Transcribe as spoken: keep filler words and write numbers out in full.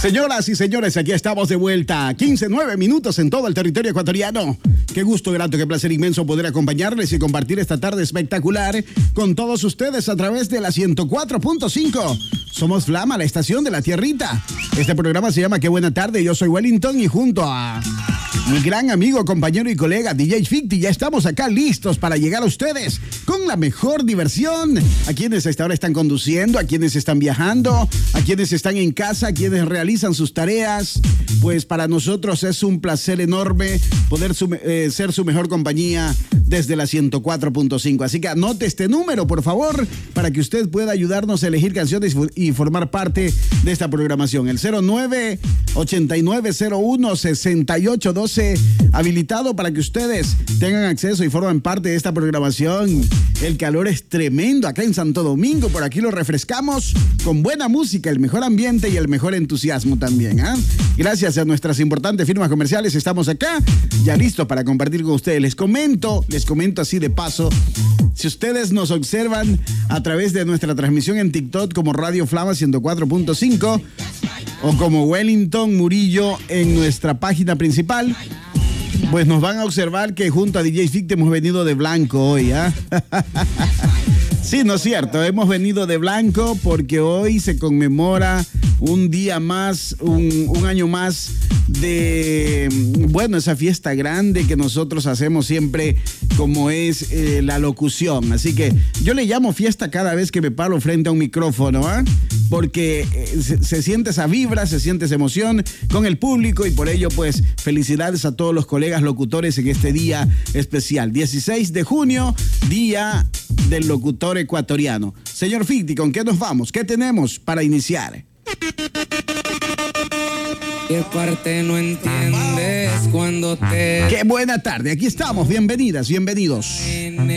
Señoras y señores, aquí estamos de vuelta. quince, nueve minutos en todo el territorio ecuatoriano. Qué gusto, grato, qué placer inmenso poder acompañarles y compartir esta tarde espectacular con todos ustedes a través de la ciento cuatro punto cinco. Somos Flama, la estación de la tierrita. Este programa se llama Qué Buena Tarde. Yo soy Wellington y junto a mi gran amigo, compañero y colega D J Ficti, ya estamos acá listos para llegar a ustedes con la mejor diversión. A quienes a esta hora están conduciendo, a quienes están viajando, a quienes están en casa, a quienes realizan sus tareas. Pues para nosotros es un placer enorme poder su, eh, ser su mejor compañía desde la ciento cuatro punto cinco. Así que anote este número, por favor, para que usted pueda ayudarnos a elegir canciones y formar parte de esta programación. El cero nueve ochenta y nueve cero uno sesenta y ocho doce, habilitado para que ustedes tengan acceso y formen parte de esta programación. El calor es tremendo acá en Santo Domingo. Por aquí lo refrescamos con buena música, el mejor ambiente y el mejor entusiasmo también, ¿eh? Gracias a nuestras importantes firmas comerciales estamos acá, ya listos para compartir con ustedes. Les comento, les comento así de paso, si ustedes nos observan a través de nuestra transmisión en TikTok como Radio Flama ciento cuatro punto cinco o como Wellington Murillo en nuestra página principal, pues nos van a observar que junto a D J Ficti hemos venido de blanco hoy, ¿ah? ¿eh? Sí, no es cierto, hemos venido de blanco porque hoy se conmemora un día más, un, un año más de, bueno, esa fiesta grande que nosotros hacemos siempre, como es eh, la locución. Así que yo le llamo fiesta cada vez que me paro frente a un micrófono, ¿eh? Porque eh, se, se siente esa vibra, se siente esa emoción con el público y por ello, pues, felicidades a todos los colegas locutores en este día especial. dieciséis de junio, día del locutor ecuatoriano. Señor Ficti, ¿con qué nos vamos? ¿Qué tenemos para iniciar? ¿Qué parte no entiendes cuando te... Qué buena tarde, aquí estamos, bienvenidas, bienvenidos.